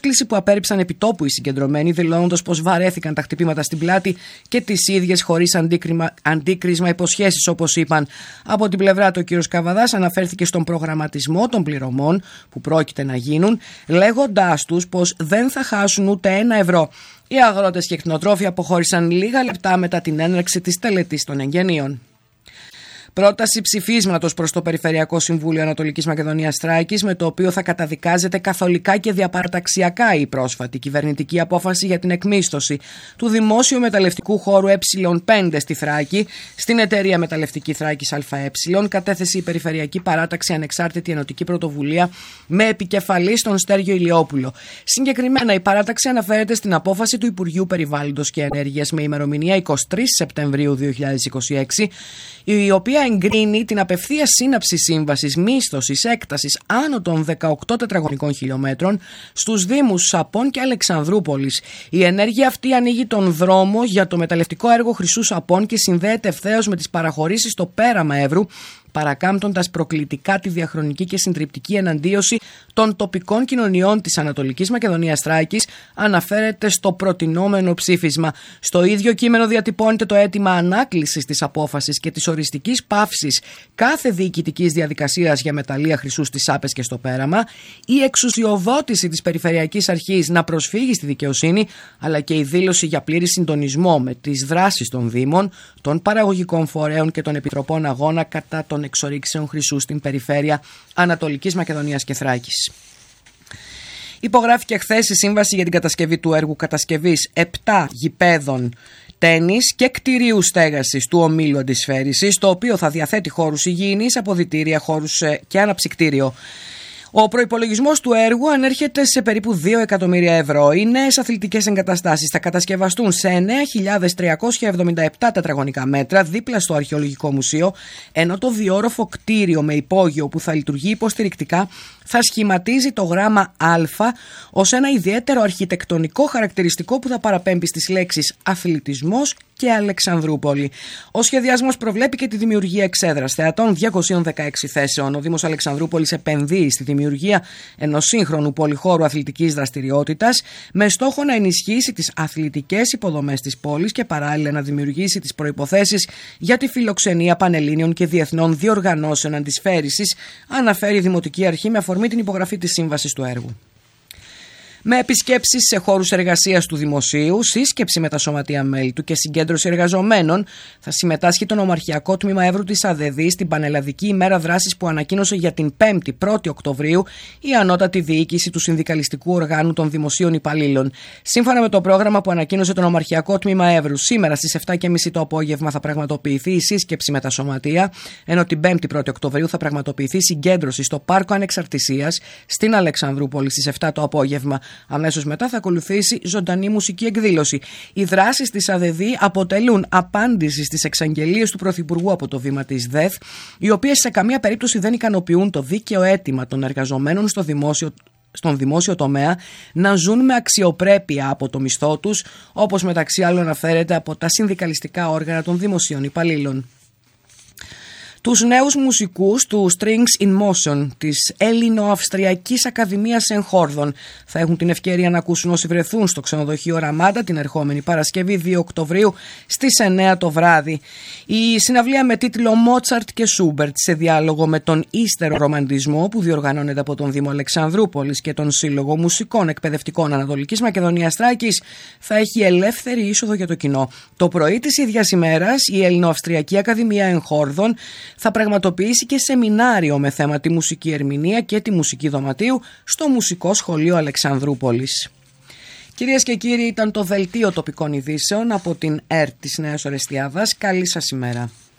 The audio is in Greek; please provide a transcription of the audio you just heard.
πρόσκληση που απέρριψαν επιτόπου οι συγκεντρωμένοι, δηλώνοντας πως βαρέθηκαν τα χτυπήματα στην πλάτη και τις ίδιες χωρίς αντίκρισμα υποσχέσεις, όπως είπαν. Από την πλευρά του, ο κ. Καβαδάς αναφέρθηκε στον προγραμματισμό των πληρωμών που πρόκειται να γίνουν, λέγοντάς τους πως δεν θα χάσουν ούτε ένα ευρώ. Οι αγρότες και κτηνοτρόφοι αποχώρησαν λίγα λεπτά μετά την έναρξη της τελετής των εγγενείων. Πρόταση ψηφίσματος προς το Περιφερειακό Συμβούλιο Ανατολικής Μακεδονίας Θράκης, με το οποίο θα καταδικάζεται καθολικά και διαπαραταξιακά η πρόσφατη κυβερνητική απόφαση για την εκμίσθωση του δημόσιου μεταλλευτικού χώρου Ε5 στη Θράκη στην εταιρεία Μεταλλευτική Θράκης ΑΕ, κατέθεσε η Περιφερειακή Παράταξη Ανεξάρτητη Ενωτική Πρωτοβουλία με επικεφαλή στον Στέργιο Ηλιόπουλο. Συγκεκριμένα, η παράταξη αναφέρεται στην απόφαση του Υπουργείου Περιβάλλοντος και Ενέργειας με ημερομηνία 23 Σεπτεμβρίου 2026, η οποία εγκρίνει την απευθείας σύναψη σύμβασης μίσθωσης έκτασης άνω των 18 τετραγωνικών χιλιόμετρων στους Δήμους Σαπών και Αλεξανδρούπολης. Η ενέργεια αυτή ανοίγει τον δρόμο για το μεταλλευτικό έργο Χρυσού Σαπών και συνδέεται ευθέως με τις παραχωρήσεις στο πέραμα Εύρου, παρακάμπτοντας προκλητικά τη διαχρονική και συντριπτική εναντίωση των τοπικών κοινωνιών της Ανατολικής Μακεδονίας Θράκης, αναφέρεται στο προτινόμενο ψήφισμα. Στο ίδιο κείμενο διατυπώνεται το αίτημα ανάκλησης της απόφασης και της οριστικής πάυσης κάθε διοικητικής διαδικασίας για μεταλλεία χρυσού στις Άπες και στο πέραμα, η εξουσιοδότηση της Περιφερειακής Αρχής να προσφύγει στη δικαιοσύνη, αλλά και η δήλωση για πλήρη συντονισμό με τις δράσεις των Δήμων, των παραγωγικών φορέων και των επιτροπών αγώνα κατά των εξορίξεων χρυσού στην περιφέρεια Ανατολικής Μακεδονίας και Θράκης. Υπογράφηκε χθες η σύμβαση για την κατασκευή του έργου κατασκευής 7 γηπέδων τένις και κτηρίου στέγασης του ομίλου Αντισφαίρησης, το οποίο θα διαθέτει χώρους υγιεινής, αποδυτήρια, χώρους και αναψυκτήριο. Ο προϋπολογισμός του έργου ανέρχεται σε περίπου 2 εκατομμύρια ευρώ. Οι νέες αθλητικές εγκαταστάσεις θα κατασκευαστούν σε 9.377 τετραγωνικά μέτρα δίπλα στο Αρχαιολογικό Μουσείο, ενώ το διόροφο κτίριο με υπόγειο που θα λειτουργεί υποστηρικτικά θα σχηματίζει το γράμμα Α ως ένα ιδιαίτερο αρχιτεκτονικό χαρακτηριστικό που θα παραπέμπει στις λέξεις αθλητισμός και Αλεξανδρούπολη. Ο σχεδιασμός προβλέπει και τη δημιουργία εξέδρας θεατών 216 θέσεων. Ο Δήμος Αλεξανδρούπολης επενδύει στη δημιουργία ενός σύγχρονου πολυχώρου αθλητικής δραστηριότητας με στόχο να ενισχύσει τις αθλητικές υποδομές της πόλης και παράλληλα να δημιουργήσει τις προϋποθέσεις για τη φιλοξενία πανελλήνιων και διεθνών διοργανώσεων αντισφαίρησης, αναφέρει η Δημοτική Αρχή με αφορμή την υπογραφή της σύμβασης του έργου. Με επισκέψεις σε χώρους εργασίας του Δημοσίου, σύσκεψη με τα σωματεία μέλη του και συγκέντρωση εργαζομένων, θα συμμετάσχει το Νομαρχιακό Τμήμα Εύρου της ΑΔΔ στην Πανελλαδική ημέρα δράσης που ανακοίνωσε για την 5η 1η Οκτωβρίου η ανώτατη διοίκηση του Συνδικαλιστικού Οργάνου των Δημοσίων Υπαλλήλων. Σύμφωνα με το πρόγραμμα που ανακοίνωσε το Νομαρχιακό Τμήμα Εύρου, σήμερα στις 7.30 το απόγευμα θα πραγματοποιηθεί η σύσκεψη με τα σωματεία, ενώ την 5η 1η Οκτωβρίου θα πραγματοποιηθεί συγκέντρωση στο Πάρκο Ανεξαρτησίας στην Αλεξανδρούπολη στις 7 το απόγευμα. Αμέσως μετά θα ακολουθήσει ζωντανή μουσική εκδήλωση. Οι δράσεις της ΑΔΔ αποτελούν απάντηση στις εξαγγελίες του Πρωθυπουργού από το βήμα της ΔΕΘ, οι οποίες σε καμία περίπτωση δεν ικανοποιούν το δίκαιο αίτημα των εργαζομένων στον δημόσιο τομέα να ζουν με αξιοπρέπεια από το μισθό τους, όπως μεταξύ άλλων αναφέρεται από τα συνδικαλιστικά όργανα των δημοσίων υπαλλήλων. Τους νέους μουσικούς του Strings in Motion της Έλληνο-Αυστριακής Ακαδημίας Εγχόρδων θα έχουν την ευκαιρία να ακούσουν όσοι βρεθούν στο ξενοδοχείο Ραμάντα την ερχόμενη Παρασκευή 2 Οκτωβρίου στις 9 το βράδυ. Η συναυλία με τίτλο Μότσαρτ και Σούμπερτ σε διάλογο με τον ύστερο ρομαντισμό που διοργανώνεται από τον Δήμο Αλεξανδρούπολης και τον Σύλλογο Μουσικών Εκπαιδευτικών Ανατολικής Μακεδονίας Θράκης θα έχει ελεύθερη είσοδο για το κοινό. Το πρωί της ίδιας ημέρας η Έλληνο-Αυστριακή Ακαδημία Εγχόρδων θα πραγματοποιήσει και σεμινάριο με θέμα τη μουσική ερμηνεία και τη μουσική δωματίου στο Μουσικό Σχολείο Αλεξανδρούπολης. Κυρίες και κύριοι, ήταν το δελτίο τοπικών ειδήσεων από την ΕΡΤ της Νέας Ορεστιάδας. Καλή σας ημέρα.